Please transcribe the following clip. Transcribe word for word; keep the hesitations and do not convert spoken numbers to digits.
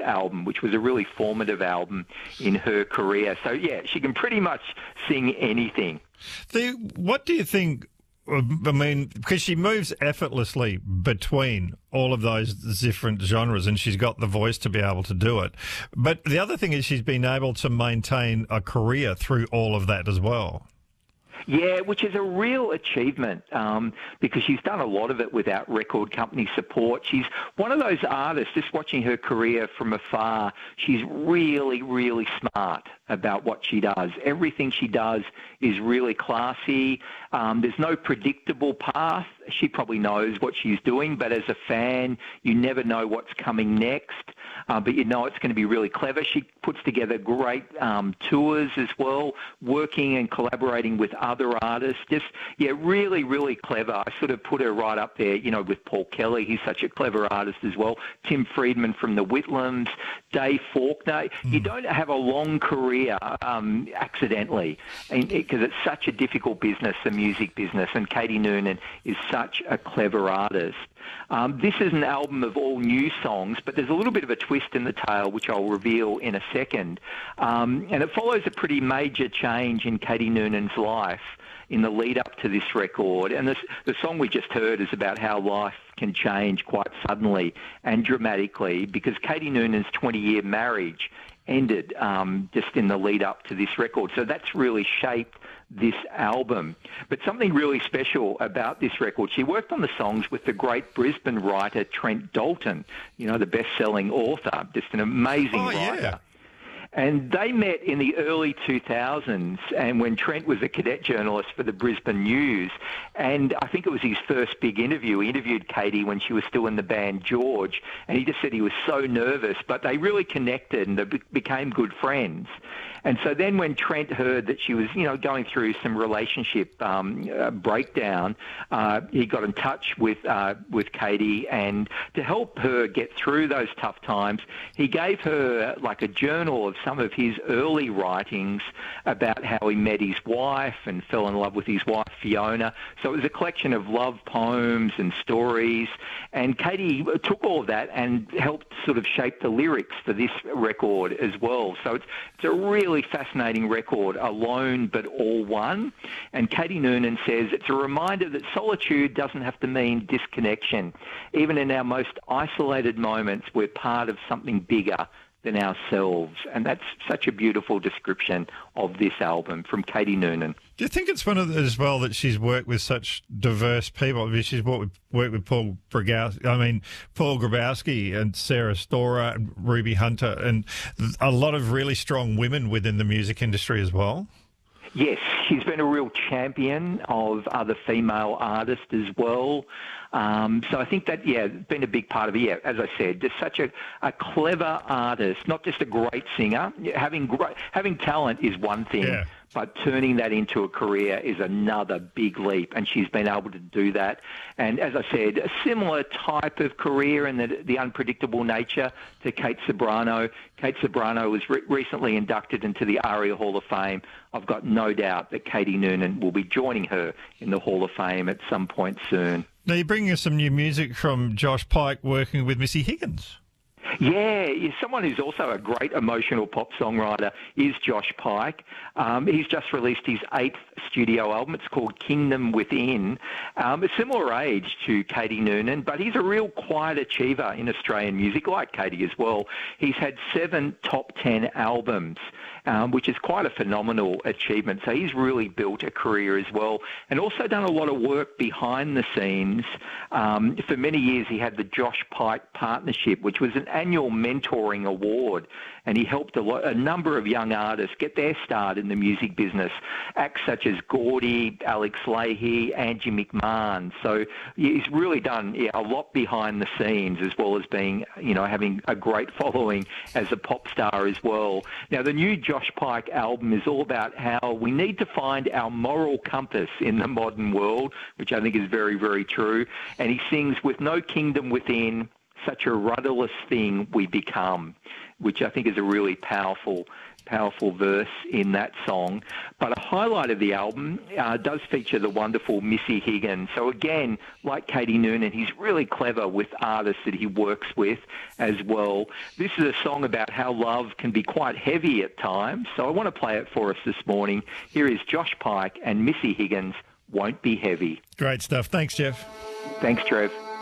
album, which was a really formative album in her career. So, yeah, she can pretty much sing anything. The, what do you think? I mean, because she moves effortlessly between all of those different genres, and she's got the voice to be able to do it. But the other thing is she's been able to maintain a career through all of that as well. Yeah, which is a real achievement um, because she's done a lot of it without record company support. She's one of those artists, just watching her career from afar, she's really, really smart about what she does. Everything she does is really classy. Um, there's no predictable path. She probably knows what she's doing, but as a fan, you never know what's coming next. Uh, but you know it's going to be really clever. She puts together great um, tours as well, working and collaborating with other artists. Just, yeah, really, really clever. I sort of put her right up there, you know, with Paul Kelly. He's such a clever artist as well. Tim Friedman from the Whitlams, Dave Faulkner. Mm. You don't have a long career um, accidentally because it's such a difficult business, the music business, and Katie Noonan is such a clever artist. Um, this is an album of all new songs, but there's a little bit of a twist in the tale, which I'll reveal in a second. Um, and it follows a pretty major change in Katie Noonan's life in the lead up to this record. And this, the song we just heard is about how life can change quite suddenly and dramatically because Katie Noonan's twenty-year marriage ended um, just in the lead up to this record. So that's really shaped this album. But something really special about this record, she worked on the songs with the great Brisbane writer Trent Dalton, you know, the best-selling author, just an amazing oh, writer. Yeah. And they met in the early two thousands, and when Trent was a cadet journalist for the Brisbane News, and I think it was his first big interview. He interviewed Katie when she was still in the band George, and he just said he was so nervous, but they really connected and they be- became good friends. And so then when Trent heard that she was, you know, going through some relationship um, uh, breakdown, uh, he got in touch with uh, with Katie, and to help her get through those tough times, he gave her like a journal of some of his early writings about how he met his wife and fell in love with his wife, Fiona. So it was a collection of love poems and stories. And Katie took all of that and helped sort of shape the lyrics for this record as well. So it's, it's a really fascinating record, Alone But All One. And Katie Noonan says it's a reminder that solitude doesn't have to mean disconnection. Even in our most isolated moments, we're part of something bigger than ourselves. And that's such a beautiful description of this album from Katie Noonan. Do you think it's one of the, as well that she's worked with such diverse people? I mean, she's worked with, worked with Paul Grabowski, I mean, Paul Grabowski and Sarah Storer and Ruby Hunter and a lot of really strong women within the music industry as well? Yes, she's been a real champion of other female artists as well. Um, so I think that, yeah, been a big part of it. Yeah, as I said, just such a, a clever artist, not just a great singer. Having great, having talent is one thing, yeah. But turning that into a career is another big leap, and she's been able to do that. And as I said, a similar type of career in the, the unpredictable nature to Kate Ceberano. Kate Ceberano was re- recently inducted into the ARIA Hall of Fame. I've got no doubt that Katie Noonan will be joining her in the Hall of Fame at some point soon. Now, you're bringing us some new music from Josh Pike working with Missy Higgins. Yeah, someone who's also a great emotional pop songwriter is Josh Pike. Um, he's just released his eighth studio album. It's called Kingdom Within. Um, a similar age to Katie Noonan, but he's a real quiet achiever in Australian music, like Katie as well. He's had seven top ten albums, um, which is quite a phenomenal achievement. So he's really built a career as well, and also done a lot of work behind the scenes. Um, for many years, he had the Josh Pike Partnership, which was an annual mentoring award, and he helped a, lot, a number of young artists get their start in the music business. Acts such as Gordy, Alex Leahy, Angie McMahon. So he's really done yeah, a lot behind the scenes, as well as being, you know, having a great following as a pop star as well. Now, the new Josh Pike album is all about how we need to find our moral compass in the modern world, which I think is very, very true. And he sings, with no kingdom within, such a rudderless thing we become, which I think is a really powerful powerful verse in that song. But a highlight of the album uh, does feature the wonderful Missy Higgins. So again, like Katie Noonan, he's really clever with artists that he works with as well. This is a song about how love can be quite heavy at times. So I want to play it for us this morning. Here is Josh Pike and Missy Higgins, Won't Be Heavy. Great stuff. Thanks, Jeff. Thanks, Trev.